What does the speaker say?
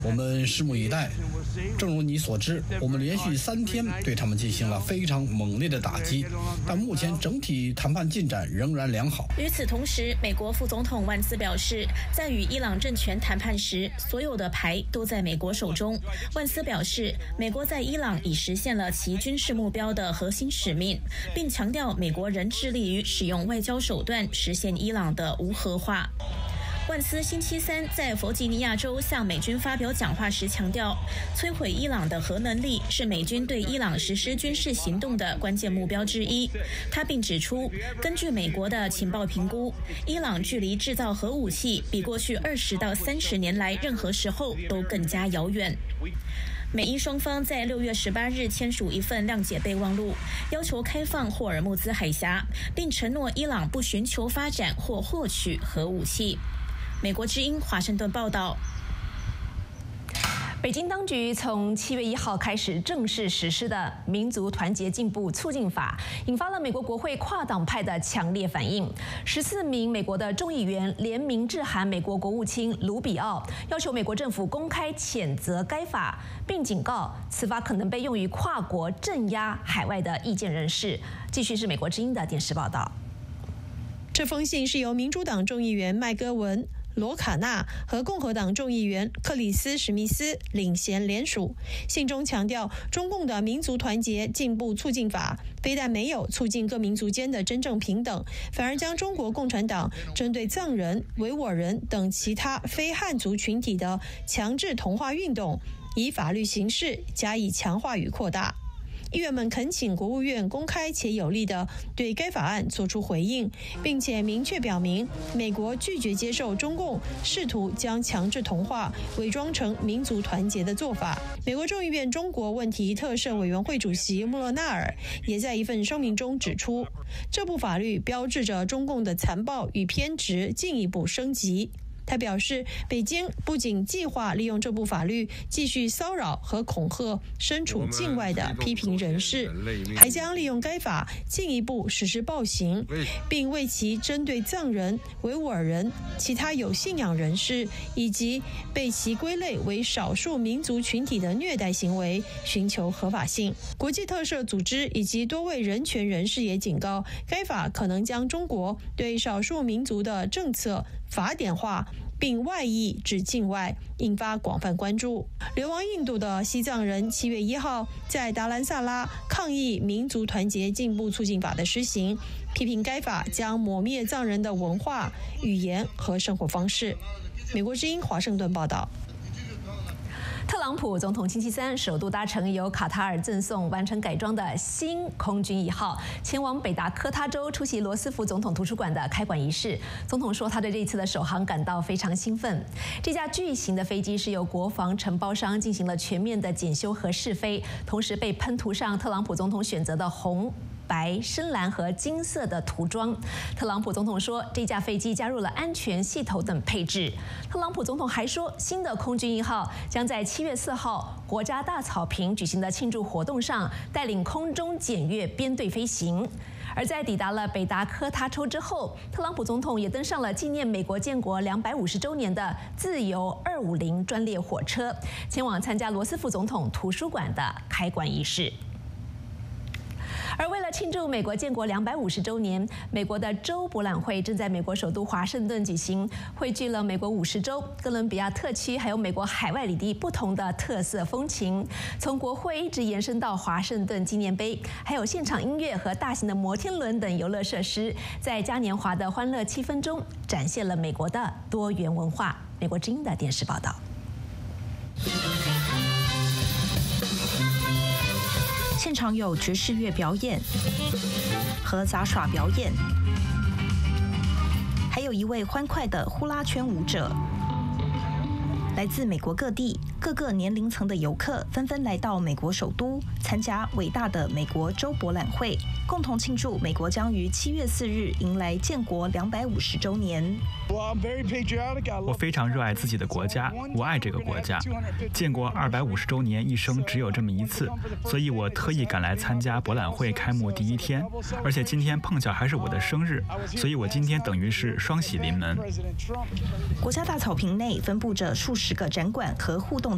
我们拭目以待。正如你所知，我们连续3天对他们进行了非常猛烈的打击，但目前整体谈判进展仍然良好。 与此同时，美国副总统万斯表示，在与伊朗政权谈判时，所有的牌都在美国手中。万斯表示，美国在伊朗已实现了其军事目标的核心使命，并强调美国仍致力于使用外交手段实现伊朗的无核化。万斯星期三在弗吉尼亚州向美军发表讲话时强调，摧毁伊朗的核能力是美军对伊朗实施军事行动的关键目标之一。他并指出，根据美国的情报评估，伊朗距离制造核武器比过去20到30年来任何时候都更加遥远。美伊双方在6月18日签署一份谅解备忘录，要求开放霍尔木兹海峡，并承诺伊朗不寻求发展或获取核武器。美国之音华盛顿报道。 北京当局从7月1号开始正式实施的民族团结进步促进法，引发了美国国会跨党派的强烈反应。14名美国的众议员联名致函美国国务卿卢比奥，要求美国政府公开谴责该法，并警告此法可能被用于跨国镇压海外的意见人士。继续是美国之音的电视报道。 这封信是由民主党众议员麦戈文、罗卡纳和共和党众议员克里斯·史密斯领衔联署。信中强调，中共的民族团结进步促进法非但没有促进各民族间的真正平等，反而将中国共产党针对藏人、维吾尔人等其他非汉族群体的强制同化运动，以法律形式加以强化与扩大。议员们恳请国务院公开且有力地对该法案作出回应，并且明确表明美国拒绝接受中共试图将强制同化伪装成民族团结的做法。美国众议院中国问题特设委员会主席穆勒纳尔也在一份声明中指出，这部法律标志着中共的残暴与偏执进一步升级。他表示，北京不仅计划利用这部法律继续骚扰和恐吓身处境外的批评人士，还将利用该法进一步实施暴行，并为其针对藏人、维吾尔人、其他有信仰人士以及被其归类为少数民族群体的虐待行为寻求合法性。国际特赦组织以及多位人权人士也警告，该法可能将中国对少数民族的政策法典化，并外溢至境外，引发广泛关注。流亡印度的西藏人7月1号在达兰萨拉抗议民族团结进步促进法的施行，批评该法将抹灭藏人的文化、语言和生活方式。美国之音华盛顿报道。 特朗普总统星期三首度搭乘由卡塔尔赠送完成改装的新空军1号，前往北达科他州出席罗斯福总统图书馆的开馆仪式。总统说，他对这一次的首航感到非常兴奋。这架巨型的飞机是由国防承包商进行了全面的检修和试飞，同时被喷涂上特朗普总统选择的红、白、深蓝和金色的涂装。特朗普总统说，这架飞机加入了安全系统等配置。特朗普总统还说，新的空军1号将在7月4号国家大草坪举行的庆祝活动上，带领空中检阅编队飞行。而在抵达了北达科他州之后，特朗普总统也登上了纪念美国建国250周年的自由250专列火车，前往参加罗斯福总统图书馆的开馆仪式。而为了庆祝美国建国250周年，美国的州博览会正在美国首都华盛顿举行，汇聚了美国50州、哥伦比亚特区还有美国海外领地不同的特色风情，从国会一直延伸到华盛顿纪念碑，还有现场音乐和大型的摩天轮等游乐设施，在嘉年华的欢乐气氛中，展现了美国的多元文化。美国之音的电视报道。 现场有爵士乐表演和杂耍表演，还有一位欢快的呼啦圈舞者。来自美国各地、各个年龄层的游客纷纷来到美国首都，参加伟大的美国州博览会，共同庆祝美国将于7月4日迎来建国250周年。 我非常热爱自己的国家，我爱这个国家。建国250周年一生只有这么一次，所以我特意赶来参加博览会开幕第一天，而且今天碰巧还是我的生日，所以我今天等于是双喜临门。 国家大草坪内分布着数十个展馆和互动